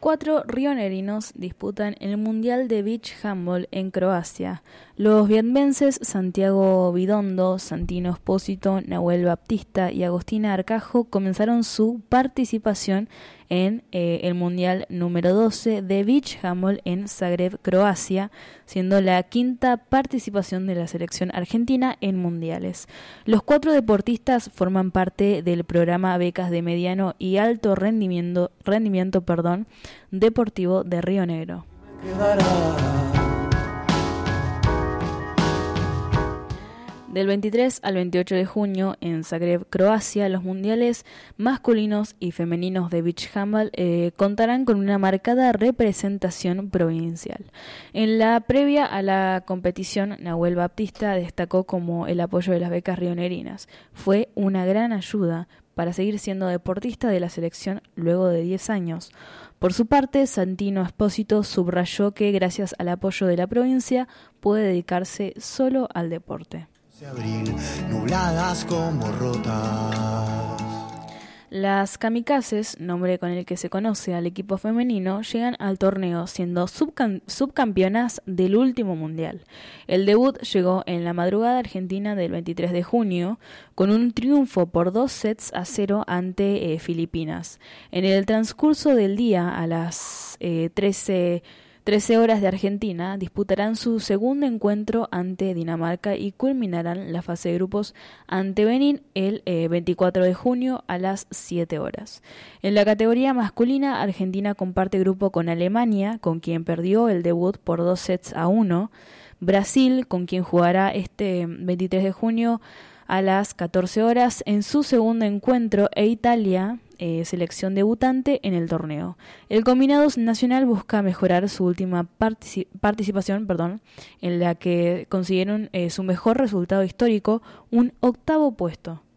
4 rionegrinos disputan el Mundial de Beach Handball en Croacia. Los vietmenses Santiago Vidondo, Santino Espósito, Nahuel Baptista y Agostina Arcajo comenzaron su participación en el Mundial número 12 de Beach Handball en Zagreb, Croacia, siendo la quinta participación de la selección argentina en mundiales. Los 4 deportistas forman parte del programa Becas de Mediano y Alto Rendimiento Deportivo de Río Negro. Del 23 al 28 de junio en Zagreb, Croacia, los mundiales masculinos y femeninos de beach handball contarán con una marcada representación provincial. En la previa a la competición, Nahuel Baptista destacó como el apoyo de las becas rionegrinas fue una gran ayuda para seguir siendo deportista de la selección luego de 10 años. Por su parte, Santino Espósito subrayó que gracias al apoyo de la provincia puede dedicarse solo al deporte. Abril, nubladas como rotas. Las kamikazes, nombre con el que se conoce al equipo femenino, llegan al torneo siendo subcampeonas del último mundial. El debut llegó en la madrugada argentina del 23 de junio con un triunfo por 2-0 ante Filipinas. En el transcurso del día, a las 13 horas de Argentina, disputarán su segundo encuentro ante Dinamarca y culminarán la fase de grupos ante Benín el 24 de junio a las 7 horas. En la categoría masculina, Argentina comparte grupo con Alemania, con quien perdió el debut por 2-1, Brasil, con quien jugará este 23 de junio a las 14 horas en su segundo encuentro, e Italia, selección debutante en el torneo. El combinado nacional busca mejorar su última participación, en la que consiguieron su mejor resultado histórico, un 8º puesto.